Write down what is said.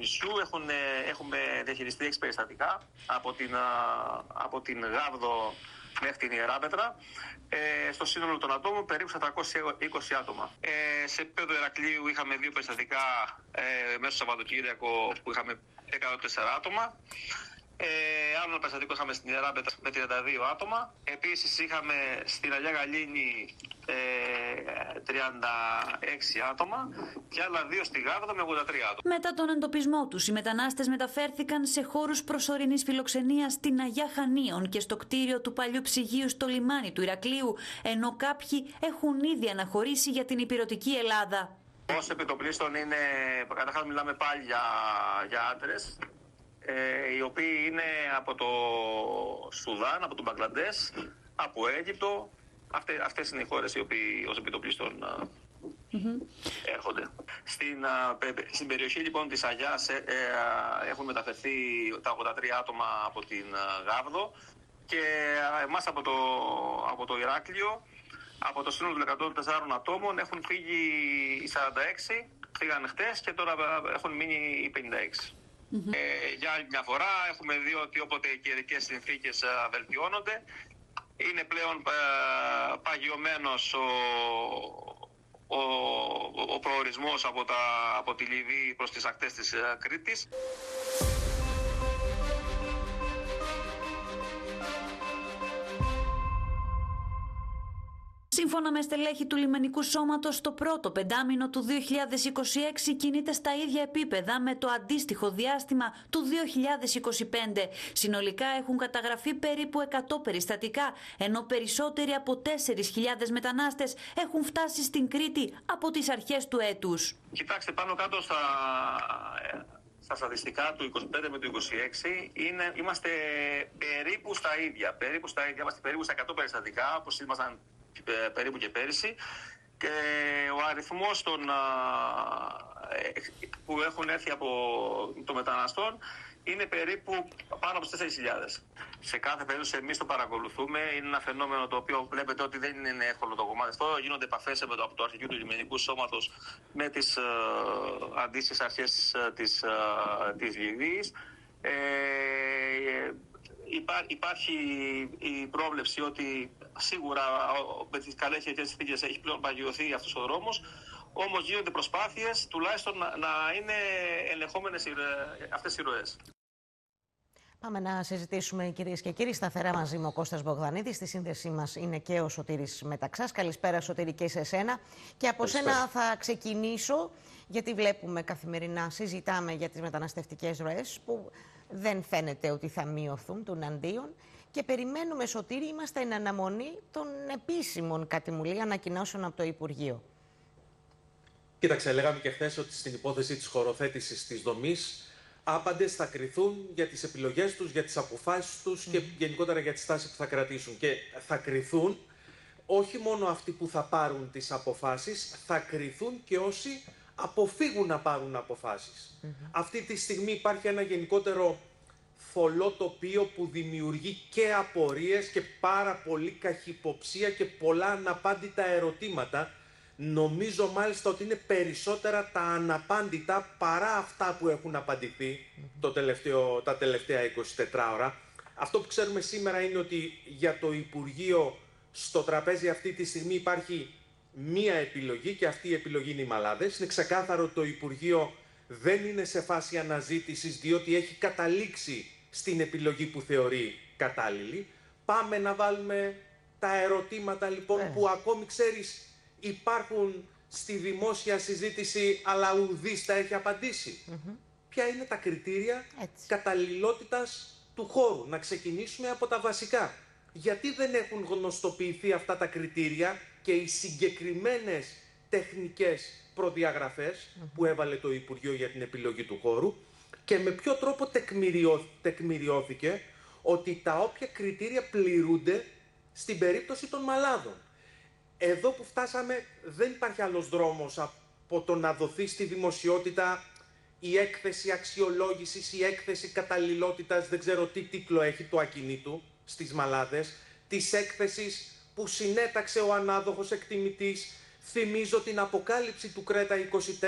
νησιού. Έχουμε διαχειριστεί 6 περιστατικά από την Γάβδο μέχρι την Ιεράπετρα. Στο σύνολο των ατόμων περίπου 420 άτομα. Σε επίπεδο Ηρακλείου είχαμε 2 περιστατικά μέσα στο Σαββατοκύριακο που είχαμε 104 άτομα. Άλλο ένα περιστατικό είχαμε στην Ιεράπετρα με 32 άτομα. Επίσης είχαμε στην Αγία Γαλήνη 36 άτομα και άλλα 2 στη Γάβδο με 83 άτομα. Μετά τον εντοπισμό τους, οι μετανάστες μεταφέρθηκαν σε χώρους προσωρινής φιλοξενίας στην Αγιά Χανίων και στο κτίριο του παλιού ψυγείου στο λιμάνι του Ηρακλείου, ενώ κάποιοι έχουν ήδη αναχωρήσει για την ηπειρωτική Ελλάδα. Ως επιτοπλίστων είναι, καταρχάς μιλάμε πάλι για άντρες, οι οποίοι είναι από το Σουδάν, από τον Μπαγκλαντές, από Αίγυπτο. Αυτές είναι οι χώρες οι οποίοι ως επιτοπλίστων έρχονται. Στην περιοχή λοιπόν της Αγιάς έχουν μεταφερθεί τα 83 άτομα από την Γάβδο και εμάς από το Ηράκλειο, από το σύνολο των 104 ατόμων έχουν φύγει οι 46, φύγανε χτες και τώρα έχουν μείνει οι 56. Για άλλη μια φορά έχουμε δει ότι όποτε οι καιρικές συνθήκες βελτιώνονται, είναι πλέον παγιωμένος ο προορισμός από τη Λιβύη προς τις ακτές της Κρήτης. Σύμφωνα με στελέχη του λιμενικού σώματος, το πρώτο πεντάμινο του 2026 κινείται στα ίδια επίπεδα με το αντίστοιχο διάστημα του 2025. Συνολικά έχουν καταγραφεί περίπου 100 περιστατικά, ενώ περισσότεροι από 4.000 μετανάστες έχουν φτάσει στην Κρήτη από τις αρχές του έτους. Κοιτάξτε, πάνω κάτω στα στατιστικά του 25 με το 26 είμαστε περίπου στα ίδια. Είμαστε περίπου στα 100 περιστατικά, όπως ήμασταν περίπου και πέρυσι, και ο αριθμός που έχουν έρθει από των μεταναστών είναι περίπου πάνω από 4.000. Σε κάθε περίπτωση εμείς το παρακολουθούμε. Είναι ένα φαινόμενο το οποίο βλέπετε ότι δεν είναι εύκολο το κομμάτι αυτό. Γίνονται επαφές από το αρχηγείο του λιμενικού σώματος με τις αντίστοιχες αρχές της Λιβύης. Υπάρχει η πρόβλεψη ότι σίγουρα με τις καλές χειρικές συνθήκες έχει πλέον παγιωθεί αυτός ο δρόμος, όμως γίνονται προσπάθειες τουλάχιστον να είναι ελεγχόμενες αυτές οι ροές. Πάμε να συζητήσουμε, κυρίες και κύριοι. Σταθερά μαζί μου ο Κώστας Μπογδανίδης. Στη σύνδεσή μας είναι και ο Σωτήρης Μεταξάς. Καλησπέρα, Σωτήρη, και σε σένα. Και από σένα θα ξεκινήσω, γιατί βλέπουμε καθημερινά, συζητάμε για τις μεταναστευτικές ροές που δεν φαίνεται ότι θα μειωθούν τουναντίον. Και περιμένουμε, Σωτήρη, είμαστε εν αναμονή των επίσημων, κάτι μου λέει, ανακοινώσεων από το Υπουργείο. Κοίταξε, λέγαμε και χθες ότι στην υπόθεση της χωροθέτησης της δομής, άπαντες θα κριθούν για τις επιλογές τους, για τις αποφάσεις τους και γενικότερα για τη στάση που θα κρατήσουν. Και θα κριθούν όχι μόνο αυτοί που θα πάρουν τις αποφάσεις, θα κριθούν και όσοι αποφύγουν να πάρουν αποφάσεις. Αυτή τη στιγμή υπάρχει ένα γενικότερο θολό τοπίο που δημιουργεί και απορίες και πάρα πολύ καχυποψία και πολλά αναπάντητα ερωτήματα. Νομίζω μάλιστα ότι είναι περισσότερα τα αναπάντητα παρά αυτά που έχουν απαντηθεί τα τελευταία 24 ώρα. Αυτό που ξέρουμε σήμερα είναι ότι για το Υπουργείο στο τραπέζι αυτή τη στιγμή υπάρχει μία επιλογή και αυτή η επιλογή είναι οι Μαλάδες. Είναι ξεκάθαρο ότι το Υπουργείο δεν είναι σε φάση αναζήτησης, διότι έχει καταλήξει στην επιλογή που θεωρεί κατάλληλη. Πάμε να βάλουμε τα ερωτήματα λοιπόν που ακόμη ξέρεις υπάρχουν στη δημόσια συζήτηση, αλλά ουδής τα έχει απαντήσει. Ποια είναι τα κριτήρια καταλληλότητας του χώρου? Να ξεκινήσουμε από τα βασικά. Γιατί δεν έχουν γνωστοποιηθεί αυτά τα κριτήρια και οι συγκεκριμένες τεχνικές προδιαγραφές που έβαλε το Υπουργείο για την επιλογή του χώρου, και με ποιο τρόπο τεκμηριώθηκε ότι τα όποια κριτήρια πληρούνται στην περίπτωση των Μαλάδων? Εδώ που φτάσαμε δεν υπάρχει άλλος δρόμος από το να δοθεί στη δημοσιότητα η έκθεση αξιολόγησης, η έκθεση καταλληλότητας, δεν ξέρω τι τίτλο έχει, το ακινήτου στις Μαλάδες, της έκθεσης που συνέταξε ο ανάδοχος εκτιμητής. Θυμίζω την αποκάλυψη του Κρέτα 24